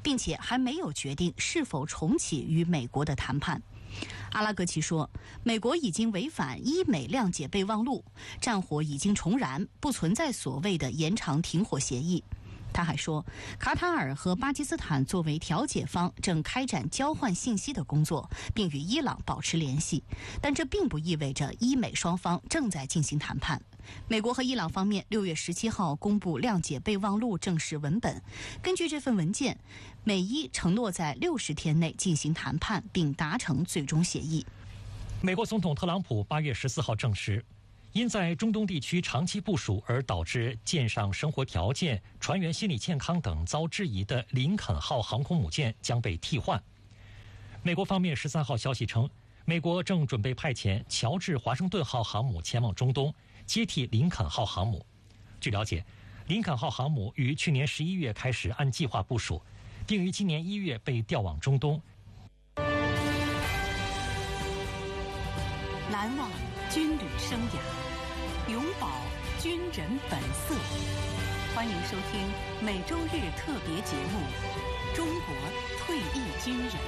并且还没有决定是否重启与美国的谈判。阿拉格齐说，美国已经违反伊美谅解备忘录，战火已经重燃，不存在所谓的延长停火协议。他还说，卡塔尔和巴基斯坦作为调解方正开展交换信息的工作，并与伊朗保持联系，但这并不意味着伊美双方正在进行谈判。美国和伊朗方面6月17号公布谅解备忘录正式文本，根据这份文件，美伊承诺在60天内进行谈判，并达成最终协议。 美国总统特朗普8月14号证实，因在中东地区长期部署而导致舰上生活条件、船员心理健康等遭质疑的林肯号航空母舰将被替换。美国方面13号消息称，美国正准备派遣乔治华盛顿号航母前往中东，接替林肯号航母。据了解，林肯号航母于去年11月开始按计划部署，并于今年1月被调往中东。 难忘军旅生涯，永葆军人本色。欢迎收听每周日特别节目《中国退役军人》。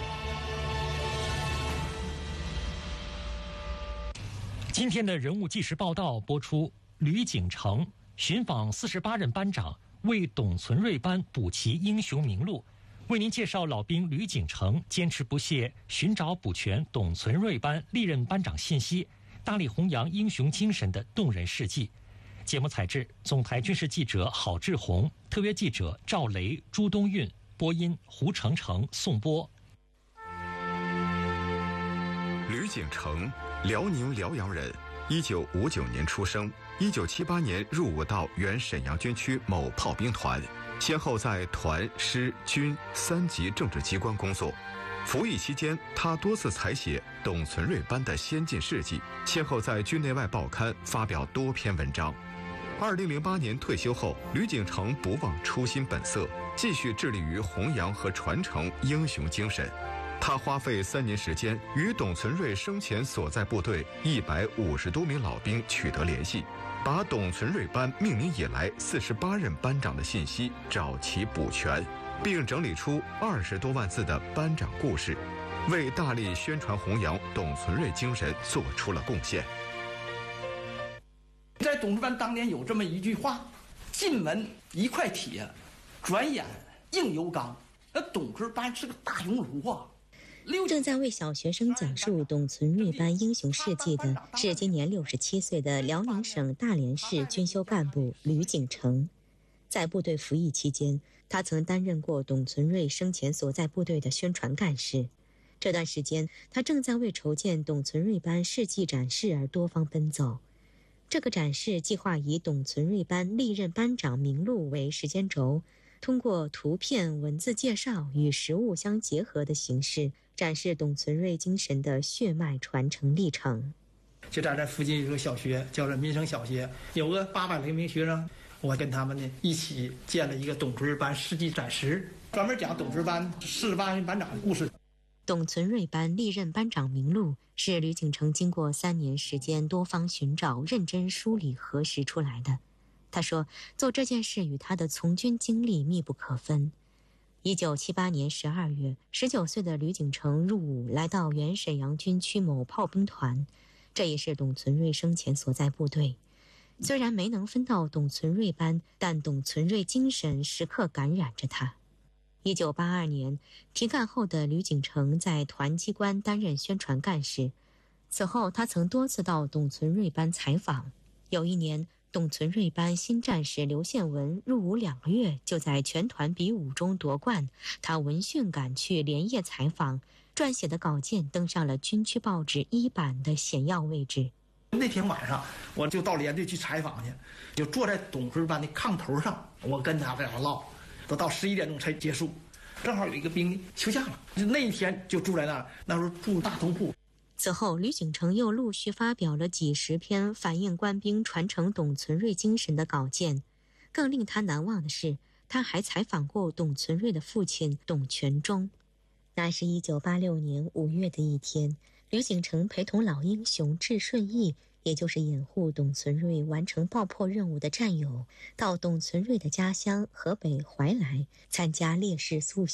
今天的人物纪实报道播出，吕景成寻访48任班长，为董存瑞班补齐英雄名录。为您介绍老兵吕景成坚持不懈寻找补全董存瑞班历任班长信息，大力弘扬英雄精神的动人事迹。节目采制总台军事记者郝志宏，特约记者赵雷、朱东运，播音胡成成、宋波。 吕景成，辽宁辽阳人，1959年出生，1978年入伍到原沈阳军区某炮兵团，先后在团、师、军3级政治机关工作。服役期间，他多次采写董存瑞班的先进事迹，先后在军内外报刊发表多篇文章。2008年退休后，吕景成不忘初心本色，继续致力于弘扬和传承英雄精神。他花费3年时间，与董存瑞生前所在部队150多名老兵取得联系，把董存瑞班命名以来48任班长的信息找齐补全，并整理出20多万字的班长故事，为大力宣传弘扬董存瑞精神做出了贡献。 在董事班当年有这么一句话：进门一块铁，转眼硬油刚。那董存班是个大熔炉啊！ 正在为小学生讲述董存瑞班英雄事迹的是今年67岁的辽宁省大连市军修干部吕景成。在部队服役期间，他曾担任过董存瑞生前所在部队的宣传干事。这段时间，他正在为筹建董存瑞班事迹展示而多方奔走。这个展示计划以董存瑞班历任班长名录为时间轴，通过图片、文字介绍与实物相结合的形式，展示董存瑞精神的血脉传承历程。 就在这附近有个小学，叫做民生小学，有个800名学生，我跟他们呢一起建了一个董存瑞班事迹展示，专门讲董存瑞班48任班长的故事。 董存瑞班历任班长名录是吕景成经过3年时间多方寻找、认真梳理核实出来的。他说，做这件事与他的从军经历密不可分。1978年12月，19岁的吕景成入伍，来到原沈阳军区某炮兵团，这也是董存瑞生前所在部队。虽然没能分到董存瑞班，但董存瑞精神时刻感染着他。1982年提干后的吕景成在团机关担任宣传干事，此后他曾多次到董存瑞班采访。有一年，董存瑞班新战士刘宪文入伍2个月，就在全团比武中夺冠，他闻讯赶去连夜采访，撰写的稿件登上了军区报纸1版的显要位置。 那天晚上我就到连队去采访去，就坐在董存瑞班的炕头上，我跟他俩唠，都到11点钟才结束。正好有一个兵休假了，就那一天就住在那儿，那时候住大通铺。 此后，吕景成又陆续发表了几十篇反映官兵传承董存瑞精神的稿件。更令他难忘的是，他还采访过董存瑞的父亲董全忠。那是1986年5月的一天，吕景成陪同老英雄智顺义，也就是掩护董存瑞完成爆破任务的战友，到董存瑞的家乡河北怀来参加烈士肃